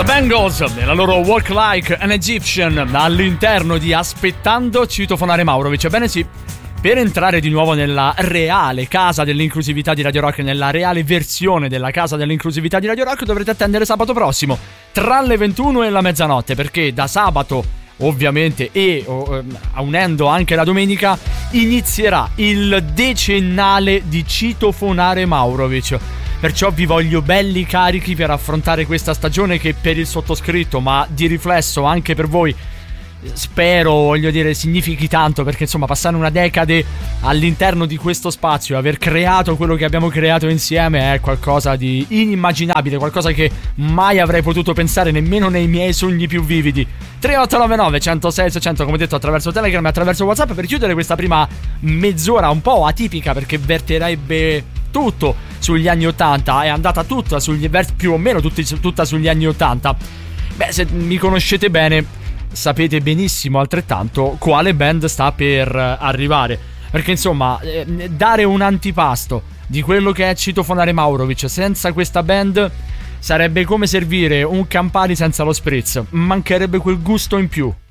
Bengals nella loro Walk Like an Egyptian all'interno di Aspettando Citofonare Maurovic. Ebbene sì, per entrare di nuovo nella reale casa dell'inclusività di Radio Rock, nella reale versione della casa dell'inclusività di Radio Rock, dovrete attendere sabato prossimo tra le 21 e la mezzanotte, perché da sabato ovviamente e unendo anche la domenica inizierà il decennale di Citofonare Maurovic. Perciò vi voglio belli carichi per affrontare questa stagione che per il sottoscritto, ma di riflesso anche per voi, spero, voglio dire, significhi tanto, perché insomma passare una decade all'interno di questo spazio e aver creato quello che abbiamo creato insieme è qualcosa di inimmaginabile, qualcosa che mai avrei potuto pensare nemmeno nei miei sogni più vividi. 3899 106 600, come detto, attraverso Telegram e attraverso WhatsApp, per chiudere questa prima mezz'ora un po' atipica, perché verterebbe tutto sugli anni 80, è andata tutta più o meno tutta sugli anni 80. Beh, se mi conoscete bene sapete benissimo altrettanto quale band sta per arrivare, perché insomma dare un antipasto di quello che è Citofonare Maurovic senza questa band sarebbe come servire un Campari senza lo spritz, mancherebbe quel gusto in più.